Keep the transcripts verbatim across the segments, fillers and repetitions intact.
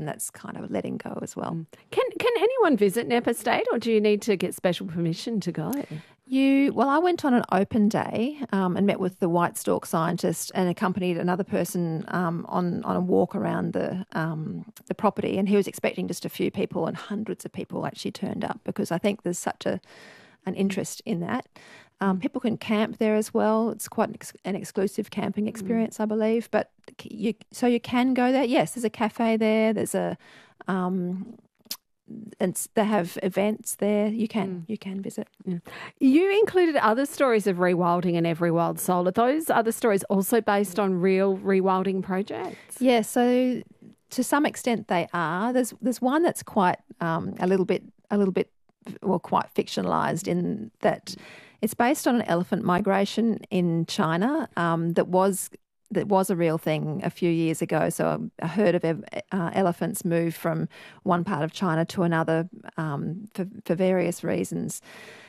and that's kind of letting go as well. Can can anyone visit Knepp Estate, or do you need to get special permission to go? You well, I went on an open day um, and met with the white stork scientist and accompanied another person um, on on a walk around the um, the property, and he was expecting just a few people, and hundreds of people actually turned up because I think there's such a an interest in that. Um, people can camp there as well. It's quite an, ex- an exclusive camping experience, mm. I believe. But you, so you can go there. Yes, there's a cafe there. There's a, um, and they have events there. You can mm. you can visit. Yeah. You included other stories of rewilding in Every Wild Soul. Are those other stories also based on real rewilding projects? Yeah. So to some extent they are. There's there's one that's quite um, a little bit a little bit well quite fictionalised in that. It's based on an elephant migration in China um, that was that was a real thing a few years ago. So a herd of uh, elephants moved from one part of China to another um, for, for various reasons.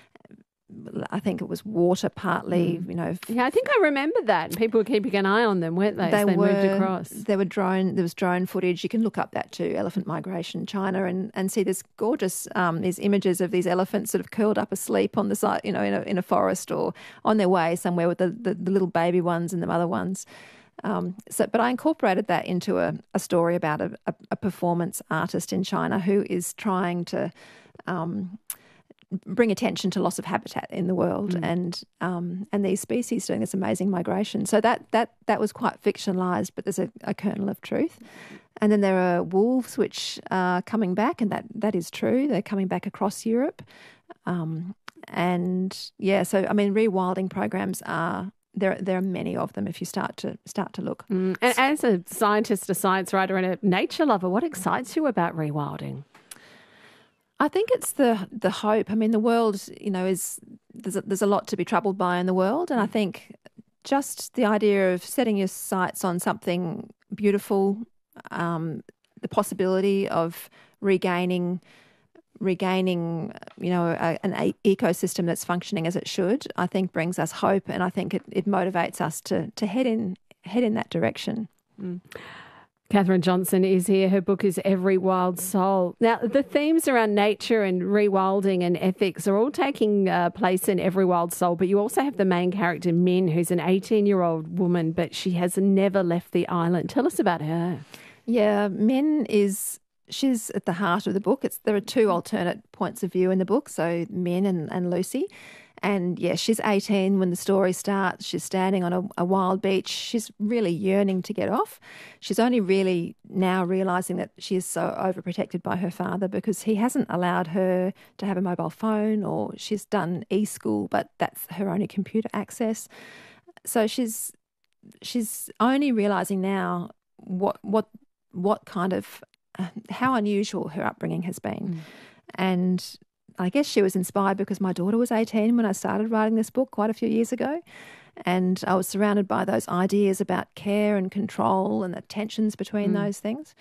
I think it was water partly, you know. Yeah, I think I remember that. People were keeping an eye on them, weren't they? They, they were, moved across. There were drone. There was drone footage. You can look up that too, elephant migration China, and, and see this gorgeous um, these images of these elephants sort of curled up asleep on the side, you know, in a in a forest or on their way somewhere with the, the, the little baby ones and the mother ones. Um, so, but I incorporated that into a, a story about a, a, a performance artist in China who is trying to. Um, bring attention to loss of habitat in the world mm. and um, and these species doing this amazing migration. So that that that was quite fictionalised, but there's a, a kernel of truth. And then there are wolves which are coming back, and that, that is true. They're coming back across Europe. Um, and, yeah, so, I mean, rewilding programs are... There, there are many of them if you start to start to look. Mm. And as a scientist, a science writer and a nature lover, what excites you about rewilding? I think it's the the hope. I mean, the world, you know, is there's a, there's a lot to be troubled by in the world, and I think just the idea of setting your sights on something beautiful, um, the possibility of regaining regaining, you know, a, an a- ecosystem that's functioning as it should, I think brings us hope, and I think it, it motivates us to to head in head in that direction. Mm. Catherine Johnson is here. Her book is Every Wild Soul. Now, the themes around nature and rewilding and ethics are all taking uh, place in Every Wild Soul, but you also have the main character, Min, who's an eighteen-year-old woman, but she has never left the island. Tell us about her. Yeah, Min is... She's at the heart of the book. It's There are two alternate points of view in the book, so Min and, and Lucy. And, yeah, she's eighteen when the story starts. She's standing on a, a wild beach. She's really yearning to get off. She's only really now realising that she is so overprotected by her father because he hasn't allowed her to have a mobile phone, or she's done e-school, but that's her only computer access. So she's she's only realising now what what what kind of, uh, how unusual her upbringing has been. Mm. And I guess she was inspired because my daughter was eighteen when I started writing this book quite a few years ago, and I was surrounded by those ideas about care and control and the tensions between mm. those things.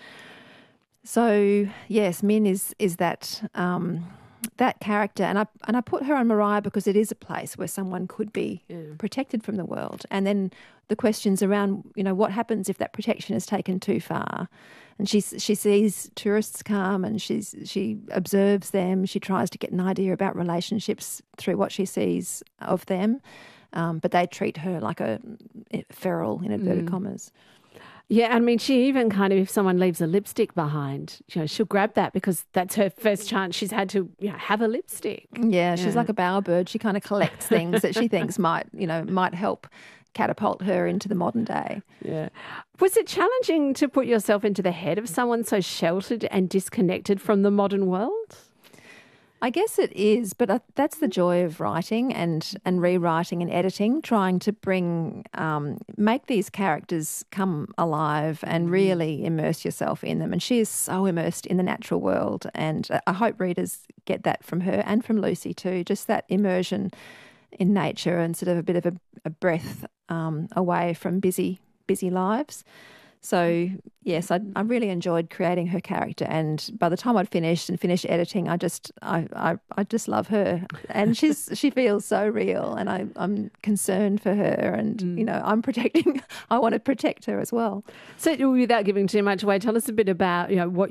So yes, Min is is that um, that character, and I and I put her on Mariah because it is a place where someone could be yeah. protected from the world, and then the questions around, you know, what happens if that protection is taken too far. And she she sees tourists come, and she's she observes them. She tries to get an idea about relationships through what she sees of them, um, but they treat her like a feral, in inverted mm. commas. Yeah, I mean, she even kind of, if someone leaves a lipstick behind, you know, she'll grab that because that's her first chance she's had to, you know, have a lipstick. Yeah, she's yeah. like a bowerbird. She kind of collects things that she thinks might, you know, might help catapult her into the modern day. Yeah. Was it challenging to put yourself into the head of someone so sheltered and disconnected from the modern world? I guess it is, but that's the joy of writing and, and rewriting and editing, trying to bring, um, make these characters come alive and really immerse yourself in them. And she is so immersed in the natural world, and I hope readers get that from her and from Lucy too, just that immersion in nature and sort of a bit of a, a breath um, away from busy, busy lives. So, yes, I, I really enjoyed creating her character, and by the time I'd finished and finished editing, I just I, I, I just love her, and she's she feels so real, and I, I'm concerned for her, and, mm. you know, I'm protecting, I want to protect her as well. So without giving too much away, tell us a bit about, you know, what